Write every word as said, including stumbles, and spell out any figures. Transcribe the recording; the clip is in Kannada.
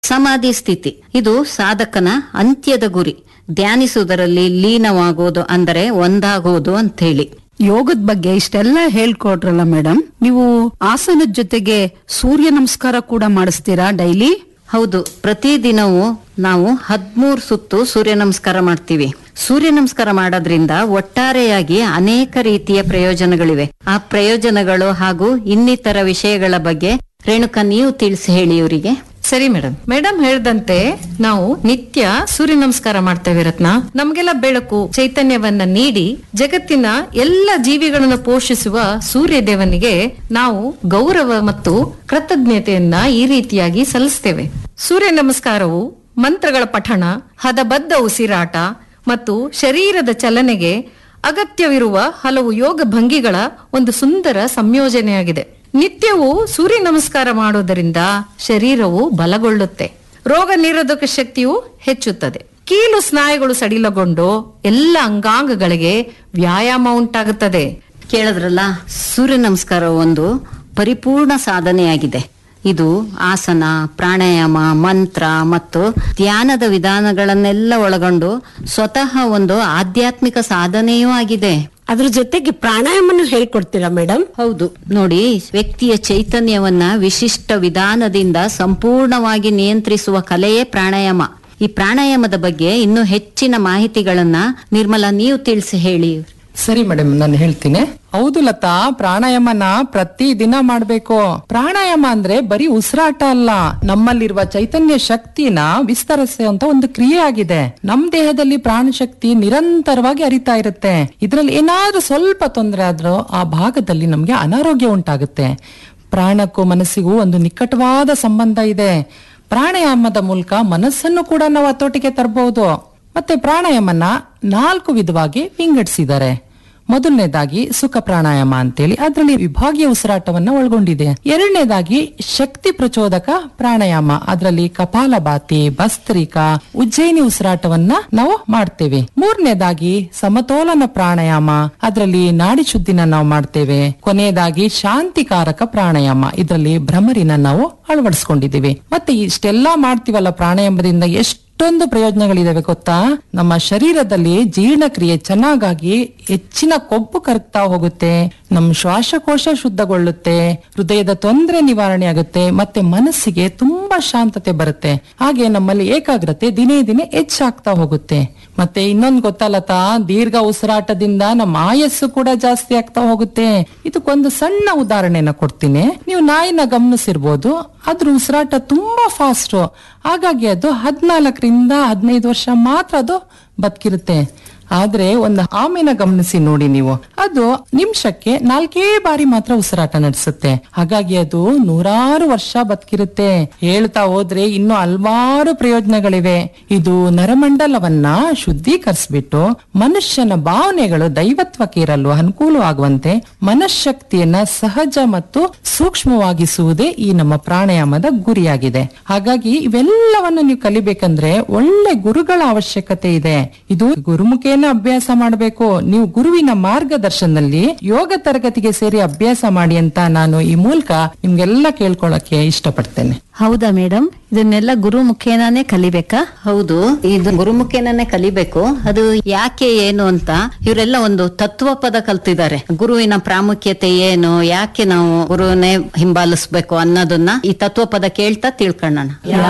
ಸಮಾಧಿ ಸ್ಥಿತಿ ಇದು ಸಾಧಕನ ಅಂತ್ಯದ ಗುರಿ. ಧ್ಯಾನಿಸುವುದರಲ್ಲಿ ಲೀನವಾಗೋದು ಅಂದರೆ ಒಂದಾಗೋದು ಅಂತ ಹೇಳಿ. ಯೋಗದ ಬಗ್ಗೆ ಇಷ್ಟೆಲ್ಲ ಹೇಳ್ಕೊಟ್ರಲ್ಲ ಮೇಡಮ್, ನೀವು ಆಸನದ ಜೊತೆಗೆ ಸೂರ್ಯ ನಮಸ್ಕಾರ ಕೂಡ ಮಾಡಿಸ್ತೀರಾ ಡೈಲಿ? ಹೌದು, ಪ್ರತಿದಿನವೂ ನಾವು ಹದ್ಮೂರು ಸುತ್ತು ಸೂರ್ಯ ನಮಸ್ಕಾರ ಮಾಡ್ತೀವಿ. ಸೂರ್ಯ ನಮಸ್ಕಾರ ಮಾಡೋದ್ರಿಂದ ಒಟ್ಟಾರೆಯಾಗಿ ಅನೇಕ ರೀತಿಯ ಪ್ರಯೋಜನಗಳಿವೆ. ಆ ಪ್ರಯೋಜನಗಳು ಹಾಗೂ ಇನ್ನಿತರ ವಿಷಯಗಳ ಬಗ್ಗೆ ರೇಣುಕಾ ನೀವು ತಿಳಿಸಿ ಹೇಳಿ ಇವರಿಗೆ. ಸರಿ ಮೇಡಮ್. ಮೇಡಮ್ ಹೇಳ್ದಂತೆ ನಾವು ನಿತ್ಯ ಸೂರ್ಯ ನಮಸ್ಕಾರ ಮಾಡ್ತೇವೆ ರತ್ನ. ನಮ್ಗೆಲ್ಲ ಬೆಳಕು ಚೈತನ್ಯವನ್ನ ನೀಡಿ ಜಗತ್ತಿನ ಎಲ್ಲ ಜೀವಿಗಳನ್ನು ಪೋಷಿಸುವ ಸೂರ್ಯ ದೇವನಿಗೆ ನಾವು ಗೌರವ ಮತ್ತು ಕೃತಜ್ಞತೆಯನ್ನ ಈ ರೀತಿಯಾಗಿ ಸಲ್ಲಿಸ್ತೇವೆ. ಸೂರ್ಯ ನಮಸ್ಕಾರವು ಮಂತ್ರಗಳ ಪಠಣ, ಹದಬದ್ಧ ಉಸಿರಾಟ ಮತ್ತು ಶರೀರದ ಚಲನೆಗೆ ಅಗತ್ಯವಿರುವ ಹಲವು ಯೋಗ ಭಂಗಿಗಳ ಒಂದು ಸುಂದರ ಸಂಯೋಜನೆಯಾಗಿದೆ. ನಿತ್ಯವೂ ಸೂರ್ಯ ನಮಸ್ಕಾರ ಮಾಡುವುದರಿಂದ ಶರೀರವು ಬಲಗೊಳ್ಳುತ್ತೆ, ರೋಗ ನಿರೋಧಕ ಶಕ್ತಿಯು ಹೆಚ್ಚುತ್ತದೆ, ಕೀಲು ಸ್ನಾಯುಗಳು ಸಡಿಲಗೊಂಡು ಎಲ್ಲ ಅಂಗಾಂಗಗಳಿಗೆ ವ್ಯಾಯಾಮ ಉಂಟಾಗುತ್ತದೆ. ಕೇಳಿದ್ರಲ್ಲ, ಸೂರ್ಯ ನಮಸ್ಕಾರ ಒಂದು ಪರಿಪೂರ್ಣ ಸಾಧನೆಯಾಗಿದೆ. ಇದು ಆಸನ, ಪ್ರಾಣಾಯಾಮ, ಮಂತ್ರ ಮತ್ತು ಧ್ಯಾನದ ವಿಧಾನಗಳನ್ನೆಲ್ಲ ಒಳಗೊಂಡು ಸ್ವತಃ ಒಂದು ಆಧ್ಯಾತ್ಮಿಕ ಸಾಧನೆಯೂ ಆಗಿದೆ. ಅದ್ರ ಜೊತೆಗೆ ಪ್ರಾಣಾಯಾಮನು ಹೇಳ್ಕೊಡ್ತೀರಾ ಮೇಡಮ್? ಹೌದು ನೋಡಿ, ವ್ಯಕ್ತಿಯ ಚೈತನ್ಯವನ್ನ ವಿಶಿಷ್ಟ ವಿಧಾನದಿಂದ ಸಂಪೂರ್ಣವಾಗಿ ನಿಯಂತ್ರಿಸುವ ಕಲೆಯೇ ಪ್ರಾಣಾಯಾಮ. ಈ ಪ್ರಾಣಾಯಾಮದ ಬಗ್ಗೆ ಇನ್ನೂ ಹೆಚ್ಚಿನ ಮಾಹಿತಿಗಳನ್ನ ನಿರ್ಮಲಾ ನೀವು ತಿಳಿಸಿ ಹೇಳಿ. ಸರಿ ಮೇಡಮ್, ನಾನು ಹೇಳ್ತೀನಿ. ಹೌದು ಲತಾ, ಪ್ರಾಣಾಯಾಮನ ಪ್ರತಿ ದಿನ ಮಾಡ್ಬೇಕು. ಪ್ರಾಣಾಯಾಮ ಅಂದ್ರೆ ಬರೀ ಉಸಿರಾಟ ಅಲ್ಲ, ನಮ್ಮಲ್ಲಿರುವ ಚೈತನ್ಯ ಶಕ್ತಿನ ವಿಸ್ತರಿಸುವಂತ ಒಂದು ಕ್ರಿಯೆ ಆಗಿದೆ. ನಮ್ ದೇಹದಲ್ಲಿ ಪ್ರಾಣ ಶಕ್ತಿ ನಿರಂತರವಾಗಿ ಹರಿತಾ ಇರುತ್ತೆ. ಇದ್ರಲ್ಲಿ ಏನಾದ್ರೂ ಸ್ವಲ್ಪ ತೊಂದರೆ ಆದ್ರೂ ಆ ಭಾಗದಲ್ಲಿ ನಮ್ಗೆ ಅನಾರೋಗ್ಯ ಉಂಟಾಗುತ್ತೆ. ಪ್ರಾಣಕ್ಕೂ ಮನಸ್ಸಿಗೂ ಒಂದು ನಿಕಟವಾದ ಸಂಬಂಧ ಇದೆ. ಪ್ರಾಣಾಯಾಮದ ಮೂಲಕ ಮನಸ್ಸನ್ನು ಕೂಡ ನಾವು ಹತೋಟಿಗೆ ತರಬಹುದು. ಮತ್ತೆ ಪ್ರಾಣಾಯಾಮನ ನಾಲ್ಕು ವಿಧವಾಗಿ ವಿಂಗಡಿಸಿದ್ದಾರೆ. ಮೊದಲನೇದಾಗಿ ಸುಖ ಪ್ರಾಣಾಯಾಮ ಅಂತೇಳಿ, ಅದರಲ್ಲಿ ವಿಭಾಗೀಯ ಉಸಿರಾಟವನ್ನ ಒಳಗೊಂಡಿದೆ. ಎರಡನೇದಾಗಿ ಶಕ್ತಿ ಪ್ರಚೋದಕ ಪ್ರಾಣಾಯಾಮ, ಅದರಲ್ಲಿ ಕಪಾಲಭಾತಿ, ಭಸ್ತ್ರಿಕಾ, ಉಜ್ಜಯಿನಿ ಉಸಿರಾಟವನ್ನ ನಾವು ಮಾಡ್ತೇವೆ. ಮೂರನೇದಾಗಿ ಸಮತೋಲನ ಪ್ರಾಣಾಯಾಮ, ಅದರಲ್ಲಿ ನಾಡಿ ಶುದ್ಧಿನ ನಾವು ಮಾಡ್ತೇವೆ. ಕೊನೆಯದಾಗಿ ಶಾಂತಿಕಾರಕ ಪ್ರಾಣಾಯಾಮ, ಇದರಲ್ಲಿ ಭ್ರಮರಿನ ನಾವು ಅಳವಡಿಸ್ಕೊಂಡಿದ್ದೀವಿ. ಮತ್ತೆ ಇಷ್ಟೆಲ್ಲಾ ಮಾಡ್ತೀವಲ್ಲ, ಪ್ರಾಣಾಯಾಮದಿಂದ ಎಷ್ಟು ಎಷ್ಟೊಂದು ಪ್ರಯೋಜನಗಳಿದಾವೆ ಗೊತ್ತಾ? ನಮ್ಮ ಶರೀರದಲ್ಲಿ ಜೀರ್ಣಕ್ರಿಯೆ ಚೆನ್ನಾಗಾಗಿ ಹೆಚ್ಚಿನ ಕೊಬ್ಬು ಕರಗ್ತಾ ಹೋಗುತ್ತೆ, ನಮ್ಮ ಶ್ವಾಸಕೋಶ ಶುದ್ಧಗೊಳ್ಳುತ್ತೆ, ಹೃದಯದ ತೊಂದರೆ ನಿವಾರಣೆ ಆಗುತ್ತೆ, ಮತ್ತೆ ಮನಸ್ಸಿಗೆ ತುಂಬಾ ಶಾಂತತೆ ಬರುತ್ತೆ. ಹಾಗೆ ನಮ್ಮಲ್ಲಿ ಏಕಾಗ್ರತೆ ದಿನೇ ದಿನೇ ಹೆಚ್ಚಾಗ್ತಾ ಹೋಗುತ್ತೆ. ಮತ್ತೆ ಇನ್ನೊಂದು ಗೊತ್ತಲ್ಲತಾ, ದೀರ್ಘ ಉಸಿರಾಟದಿಂದ ನಮ್ಮ ಆಯಸ್ಸು ಕೂಡ ಜಾಸ್ತಿ ಆಗ್ತಾ ಹೋಗುತ್ತೆ. ಇದಕ್ಕೊಂದು ಸಣ್ಣ ಉದಾಹರಣೆನ ಕೊಡ್ತೀನಿ. ನೀವು ನಾಯಿನ ಗಮನಿಸಿರ್ಬೋದು, ಅದ್ರ ಉಸಿರಾಟ ತುಂಬಾ ಫಾಸ್ಟ್. ಹಾಗಾಗಿ ಅದು ಹದಿನಾಲ್ಕರಿಂದ ಹದಿನೈದು ವರ್ಷ ಮಾತ್ರ ಅದು ಬದುಕಿರುತ್ತೆ. ಆದ್ರೆ ಒಂದು ಆಮೆನ ಗಮನಿಸಿ ನೋಡಿ ನೀವು, ಅದು ನಿಮಿಷಕ್ಕೆ ನಾಲ್ಕೇ ಬಾರಿ ಮಾತ್ರ ಉಸಿರಾಟ ನಡೆಸುತ್ತೆ. ಹಾಗಾಗಿ ಅದು ನೂರಾರು ವರ್ಷ ಬದುಕಿರುತ್ತೆ. ಹೇಳ್ತಾ ಹೋದ್ರೆ ಇನ್ನು ಹಲವಾರು ಪ್ರಯೋಜನಗಳಿವೆ. ಇದು ನರಮಂಡಲವನ್ನ ಶುದ್ಧೀಕರಿಸ್ಬಿಟ್ಟು ಮನುಷ್ಯನ ಭಾವನೆಗಳು ದೈವತ್ವಕ್ಕೆ ಇರಲು ಅನುಕೂಲವಾಗುವಂತೆ ಮನಃಶಕ್ತಿಯನ್ನ ಸಹಜ ಮತ್ತು ಸೂಕ್ಷ್ಮವಾಗಿಸುವುದೇ ಈ ನಮ್ಮ ಪ್ರಾಣಾಯಾಮದ ಗುರಿಯಾಗಿದೆ. ಹಾಗಾಗಿ ಇವೆಲ್ಲವನ್ನು ನೀವು ಕಲಿಬೇಕಂದ್ರೆ ಒಳ್ಳೆ ಗುರುಗಳ ಅವಶ್ಯಕತೆ ಇದೆ. ಇದು ಗುರುಮುಖೇನ ಅಭ್ಯಾಸ ಮಾಡಬೇಕು. ನೀವು ಗುರುವಿನ ಮಾರ್ಗದರ್ಶನದಲ್ಲಿ ಯೋಗ ತರಗತಿಗೆ ಸೇರಿ ಅಭ್ಯಾಸ ಮಾಡಿ ಅಂತ ನಾನು ಈ ಮೂಲಕ ನಿಮ್ಗೆಲ್ಲ ಕೇಳ್ಕೊಳಕ್ಕೆ ಇಷ್ಟಪಡ್ತೇನೆ. ಹೌದಾ ಮೇಡಮ್? ಇದನ್ನೆಲ್ಲ ಗುರು ಮುಖೇನಾನೇ ಕಲಿಬೇಕಾ? ಹೌದು, ಇದು ಗುರುಮುಖೇನೇ ಕಲಿಬೇಕು. ಅದು ಯಾಕೆ ಏನು ಅಂತ ಇವರೆಲ್ಲ ಒಂದು ತತ್ವ ಪದ ಕಲ್ತಿದ್ದಾರೆ. ಗುರುವಿನ ಪ್ರಾಮುಖ್ಯತೆ ಏನು, ಯಾಕೆ ನಾವು ಗುರುವನ್ನೇ ಹಿಂಬಾಲಿಸ್ಬೇಕು ಅನ್ನೋದನ್ನ ಈ ತತ್ವ ಪದ ಕೇಳ್ತಾ ತಿಳ್ಕೊಳ್ಳೋಣ.